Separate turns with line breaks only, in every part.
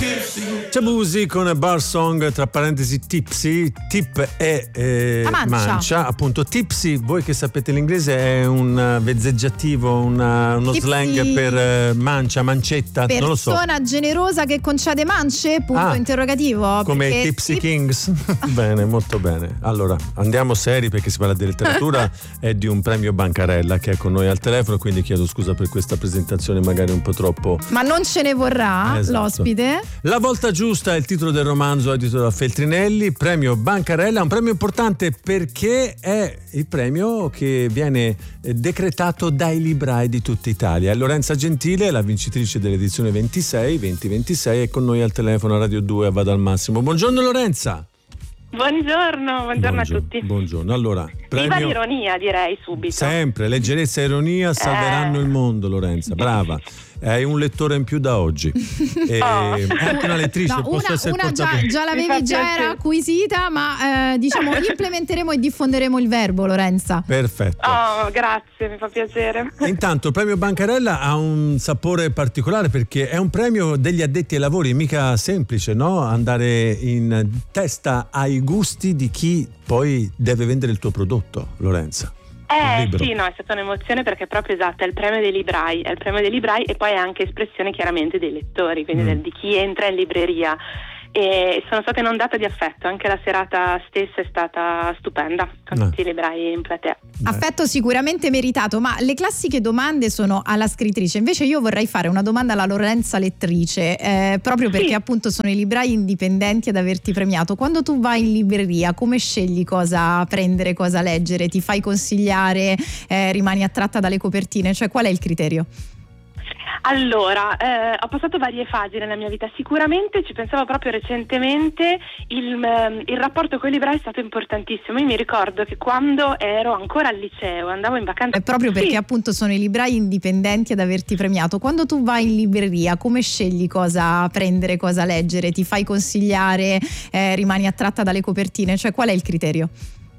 Ciabusi con Bar Song, tra parentesi Tipsy. Tip è mancia, appunto. Tipsy, voi che sapete l'inglese, è un vezzeggiativo, uno Tipsy, slang per mancia, mancetta, non lo so.
Persona generosa che concede mance? Punto interrogativo.
Come i Tipsy Kings. Bene, molto bene. Allora, andiamo seri perché si parla di letteratura e di un premio Bancarella che è con noi al telefono, quindi chiedo scusa per questa presentazione magari un po' troppo.
Ma non ce ne vorrà, esatto, l'ospite.
La volta giusta è il titolo del romanzo edito da Feltrinelli, premio Bancarella, un premio importante perché è il premio che viene decretato dai librai di tutta Italia. Lorenza Gentile, la vincitrice dell'edizione 2026, è con noi al telefono a Radio 2 a Vado al Massimo. Buongiorno Lorenza.
Buongiorno a tutti.
Buongiorno. Allora,
viva l'ironia, direi subito.
Sempre, leggerezza e ironia salveranno il mondo, Lorenza. Brava. Hai un lettore in più da oggi. Anche una lettrice.
No, una già l'avevi, già era acquisita, ma diciamo implementeremo e diffonderemo il verbo, Lorenza.
Perfetto.
Oh, grazie, mi fa piacere.
Intanto il premio Bancarella ha un sapore particolare perché è un premio degli addetti ai lavori, mica semplice, no? Andare in testa ai gusti di chi poi deve vendere il tuo prodotto, Lorenza.
Sì, no, è stata un'emozione perché è proprio esatto, è il premio dei librai e poi è anche espressione chiaramente dei lettori, quindi di chi entra in libreria. E sono stata inondata di affetto, anche la serata stessa è stata stupenda con tutti i librai in platea.
Affetto sicuramente meritato, ma le classiche domande sono alla scrittrice, invece io vorrei fare una domanda alla Lorenza lettrice, proprio perché appunto sono i librai indipendenti ad averti premiato. Quando tu vai in libreria, come scegli cosa prendere, cosa leggere? Ti fai consigliare, rimani attratta dalle copertine, cioè qual è il criterio?
Allora, ho passato varie fasi nella mia vita, sicuramente ci pensavo proprio recentemente, il rapporto con i librai è stato importantissimo. Io mi ricordo che quando ero ancora al liceo, andavo in vacanza.
È proprio perché appunto sono i librai indipendenti ad averti premiato. Quando tu vai in libreria, come scegli cosa prendere, cosa leggere? Ti fai consigliare, rimani attratta dalle copertine, cioè qual è il criterio?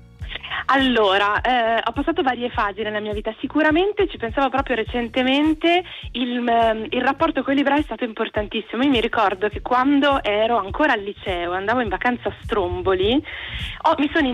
Allora, ho passato varie fasi nella mia vita, sicuramente ci pensavo proprio recentemente, il rapporto con i librai è stato importantissimo. Io mi ricordo che quando ero ancora al liceo, andavo in vacanza a Stromboli, mi sono